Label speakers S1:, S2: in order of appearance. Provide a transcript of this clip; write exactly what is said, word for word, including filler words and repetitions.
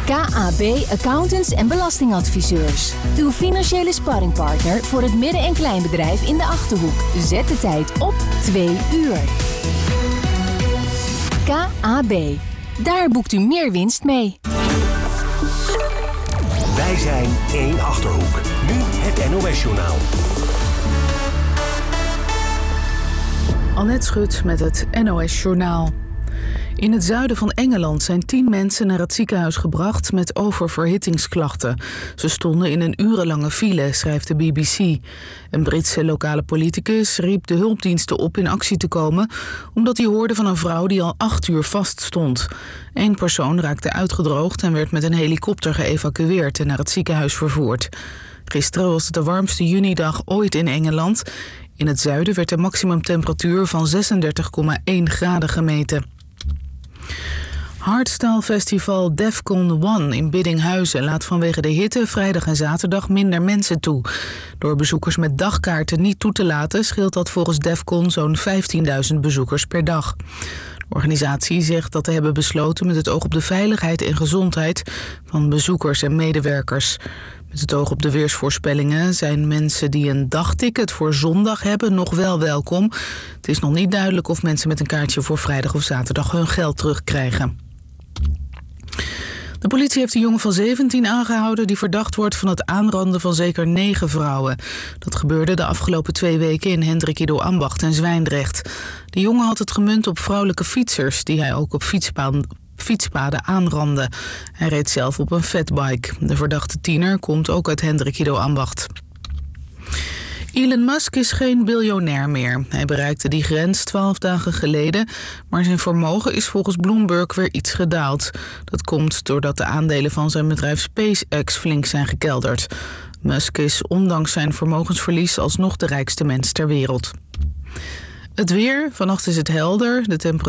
S1: K A B Accountants en Belastingadviseurs. Uw financiële sparringpartner voor het midden- en kleinbedrijf in de Achterhoek. Zet de tijd op twee uur. K A B. Daar boekt u meer winst mee.
S2: Wij zijn één Achterhoek. Nu het N O S-journaal.
S3: Annette Schut met het N O S-journaal. In het zuiden van Engeland zijn tien mensen naar het ziekenhuis gebracht met oververhittingsklachten. Ze stonden in een urenlange file, schrijft de B B C. Een Britse lokale politicus riep de hulpdiensten op in actie te komen, omdat hij hoorde van een vrouw die al acht uur vaststond. Eén persoon raakte uitgedroogd en werd met een helikopter geëvacueerd en naar het ziekenhuis vervoerd. Gisteren was het de warmste junidag ooit in Engeland. In het zuiden werd de maximumtemperatuur van zesendertig komma één graden gemeten. Hardstyle festival Defcon One in Biddinghuizen laat vanwege de hitte vrijdag en zaterdag minder mensen toe. Door bezoekers met dagkaarten niet toe te laten scheelt dat volgens Defcon zo'n vijftienduizend bezoekers per dag. De organisatie zegt dat te hebben besloten met het oog op de veiligheid en gezondheid van bezoekers en medewerkers. Met het oog op de weersvoorspellingen zijn mensen die een dagticket voor zondag hebben nog wel welkom. Het is nog niet duidelijk of mensen met een kaartje voor vrijdag of zaterdag hun geld terugkrijgen. De politie heeft een jongen van zeventien aangehouden die verdacht wordt van het aanranden van zeker negen vrouwen. Dat gebeurde de afgelopen twee weken in Hendrikido Ambacht en Zwijndrecht. De jongen had het gemunt op vrouwelijke fietsers die hij ook op fietspaden, fietspaden aanrandde. Hij reed zelf op een fatbike. De verdachte tiener komt ook uit Hendrikido Ambacht. Elon Musk is geen biljonair meer. Hij bereikte die grens twaalf dagen geleden, maar zijn vermogen is volgens Bloomberg weer iets gedaald. Dat komt doordat de aandelen van zijn bedrijf SpaceX flink zijn gekelderd. Musk is ondanks zijn vermogensverlies alsnog de rijkste mens ter wereld. Het weer, vannacht is het helder. De temperatuur